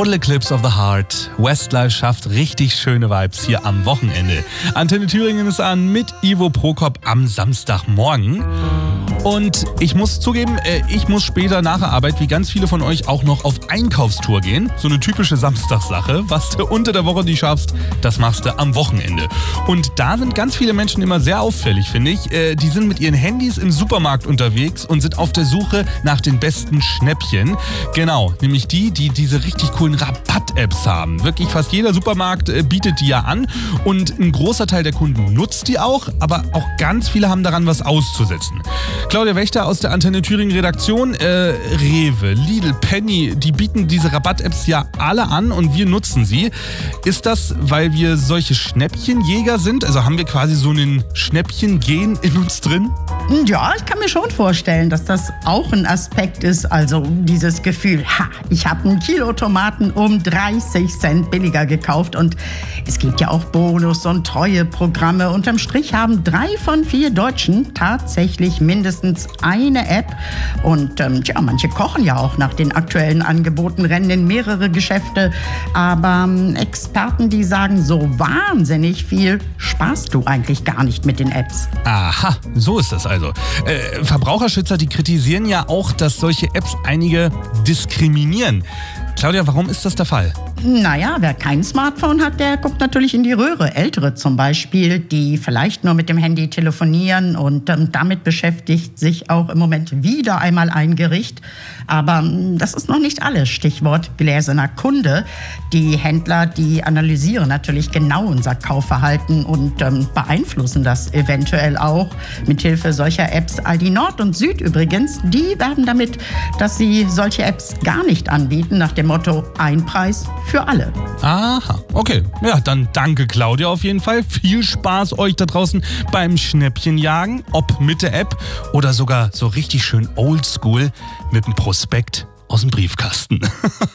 Total Eclipse of the Heart. Westlife schafft richtig schöne Vibes hier am Wochenende. Antenne Thüringen ist an mit Ivo Prokop am Samstagmorgen. Und ich muss zugeben, ich muss später nach der Arbeit, wie ganz viele von euch, auch noch auf Einkaufstour gehen. So eine typische Samstagssache. Was du unter der Woche nicht schaffst, das machst du am Wochenende. Und da sind ganz viele Menschen immer sehr auffällig, finde ich. Die sind mit ihren Handys im Supermarkt unterwegs und sind auf der Suche nach den besten Schnäppchen. Genau, nämlich die diese richtig coolen Rabatt-Apps haben. Wirklich fast jeder Supermarkt bietet die ja an. Und ein großer Teil der Kunden nutzt die auch, aber auch ganz viele haben daran was auszusetzen. Claudia Wächter aus der Antenne Thüringen Redaktion. Rewe, Lidl, Penny, die bieten diese Rabatt-Apps ja alle an und wir nutzen sie. Ist das, weil wir solche Schnäppchenjäger sind? Also haben wir quasi so einen Schnäppchen-Gen in uns drin? Ja, ich kann mir schon vorstellen, dass das auch ein Aspekt ist. Also dieses Gefühl, ich habe ein Kilo Tomaten um 30 Cent billiger gekauft. Und es gibt ja auch Bonus- und Treueprogramme. Unterm Strich haben 3 von 4 Deutschen tatsächlich mindestens eine App. Und manche kochen ja auch nach den aktuellen Angeboten, rennen in mehrere Geschäfte. Aber Experten, die sagen, so wahnsinnig viel sparst du eigentlich gar nicht mit den Apps. Aha, so ist das also. Verbraucherschützer, die kritisieren ja auch, dass solche Apps einige diskriminieren. Claudia, warum ist das der Fall? Naja, wer kein Smartphone hat, der guckt natürlich in die Röhre. Ältere zum Beispiel, die vielleicht nur mit dem Handy telefonieren und damit beschäftigt sich auch im Moment wieder einmal ein Gericht. Aber das ist noch nicht alles. Stichwort gläserner Kunde. Die Händler, die analysieren natürlich genau unser Kaufverhalten und beeinflussen das eventuell auch mithilfe solcher Apps. Aldi Nord und Süd übrigens, die werben damit, dass sie solche Apps gar nicht anbieten, nach dem Motto ein Preis für alle. Aha, okay. Ja, dann danke Claudia auf jeden Fall. Viel Spaß euch da draußen beim Schnäppchenjagen, ob mit der App oder sogar so richtig schön oldschool mit dem Prospekt aus dem Briefkasten.